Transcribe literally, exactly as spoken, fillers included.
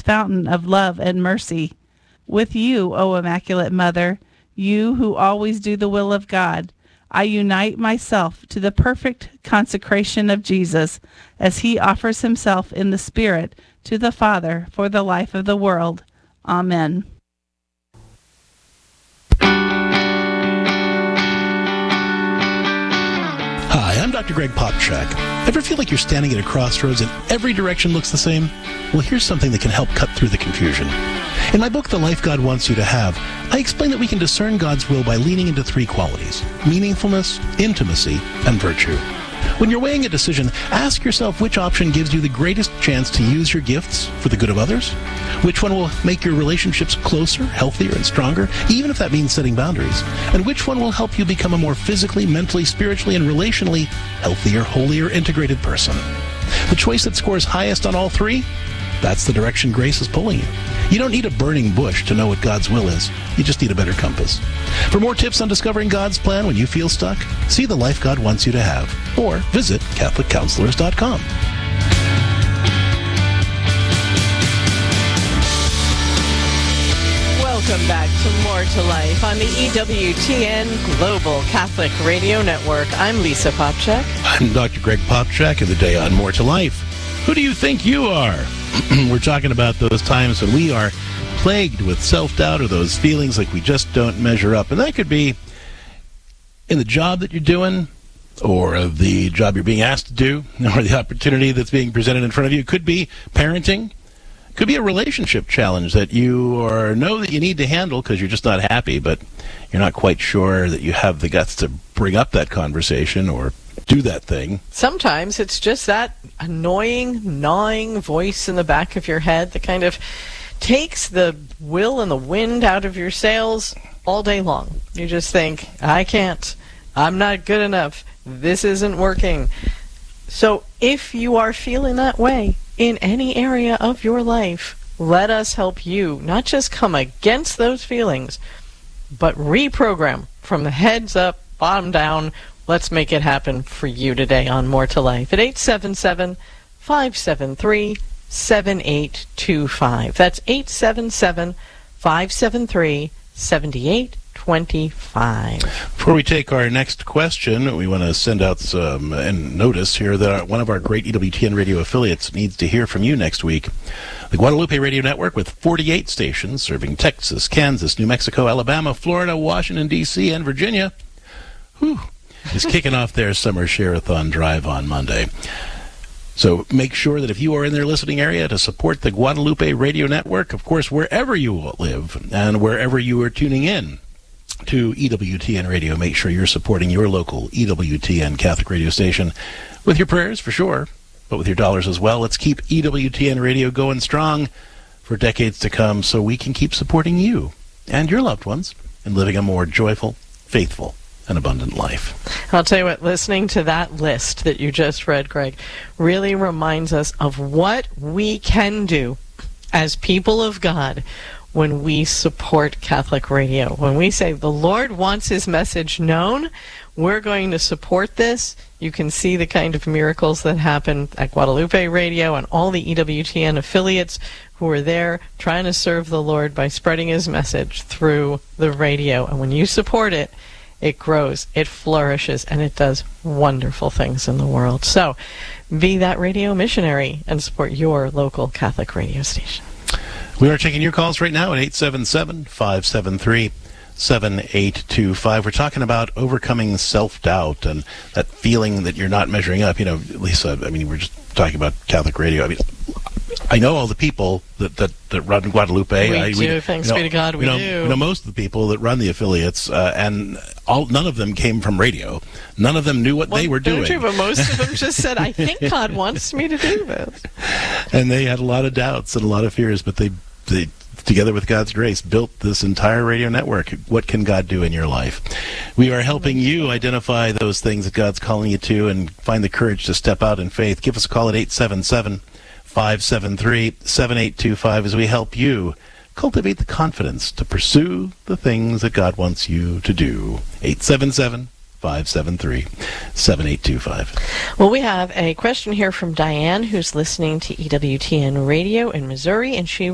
fountain of love and mercy. With you, O Immaculate Mother, you who always do the will of God, I unite myself to the perfect consecration of Jesus as he offers himself in the Spirit to the Father for the life of the world. Amen. Hi, I'm Doctor Greg Popchak. Ever feel like you're standing at a crossroads and every direction looks the same? Well, here's something that can help cut through the confusion. In my book, The Life God Wants You to Have, I explain that we can discern God's will by leaning into three qualities: meaningfulness, intimacy, and virtue. When you're weighing a decision, ask yourself which option gives you the greatest chance to use your gifts for the good of others, which one will make your relationships closer, healthier, and stronger, even if that means setting boundaries, and which one will help you become a more physically, mentally, spiritually, and relationally healthier, holier, integrated person. The choice that scores highest on all three? That's the direction grace is pulling you. You don't need a burning bush to know what God's will is. You just need a better compass. For more tips on discovering God's plan when you feel stuck, see The Life God Wants You to Have, or visit Catholic Counselors dot com. Welcome back to More to Life on the E W T N Global Catholic Radio Network. I'm Lisa Popchak. I'm Doctor Greg Popchak, and today on More to Life, who do you think you are? We're talking about those times when we are plagued with self-doubt or those feelings like we just don't measure up. And that could be in the job that you're doing, or the job you're being asked to do, or the opportunity that's being presented in front of you. It could be parenting. It could be a relationship challenge that you or know that you need to handle because you're just not happy, but you're not quite sure that you have the guts to bring up that conversation or do that thing. Sometimes it's just that annoying, gnawing voice in the back of your head that kind of takes the will and the wind out of your sails all day long. You just think, I can't, I'm not good enough, this isn't working. So if you are feeling that way in any area of your life, let us help you not just come against those feelings, but reprogram from the heads up, bottom down. Let's make it happen for you today on More to Life at eight seven seven, five seven three, seven eight two five. That's eight seven seven, five seven three, seven eight two five. Before we take our next question, we want to send out some and notice here that one of our great E W T N radio affiliates needs to hear from you next week. The Guadalupe Radio Network, with forty-eight stations serving Texas, Kansas, New Mexico, Alabama, Florida, Washington, D C, and Virginia, whew, is kicking off their summer share-a-thon drive on Monday. So make sure that if you are in their listening area to support the Guadalupe Radio Network, of course, wherever you live and wherever you are tuning in to E W T N Radio, make sure you're supporting your local E W T N Catholic radio station with your prayers, for sure, but with your dollars as well. Let's keep E W T N Radio going strong for decades to come so we can keep supporting you and your loved ones and living a more joyful, faithful, an abundant life. I'll tell you what, listening to that list that you just read, Greg, really reminds us of what we can do as people of God when we support Catholic radio. When we say the Lord wants his message known, we're going to support this. You can see the kind of miracles that happen at Guadalupe Radio and all the E W T N affiliates who are there trying to serve the Lord by spreading his message through the radio. And when you support it, it grows, it flourishes, and it does wonderful things in the world. So be that radio missionary and support your local Catholic radio station. We are taking your calls right now at eight seven seven, five seven three, seven eight two five. We're talking about overcoming self-doubt and that feeling that you're not measuring up. You know, Lisa, I mean, we're just talking about Catholic radio. I mean, I know all the people that, that, that run Guadalupe. We I, do. We, Thanks you know, be to God, we you know, do. You know, most of the people that run the affiliates, uh, and all none of them came from radio. None of them knew what well, they were doing. True, but most of them just said, I think God wants me to do this. And they had a lot of doubts and a lot of fears, but they, they together with God's grace, built this entire radio network. What can God do in your life? We are helping you identify those things that God's calling you to and find the courage to step out in faith. Give us a call at eight seven seven, five seven three, seven eight two five as we help you cultivate the confidence to pursue the things that God wants you to do. eight seven seven, five seven three, seven eight two five. Well, we have a question here from Diane, who's listening to E W T N Radio in Missouri, and she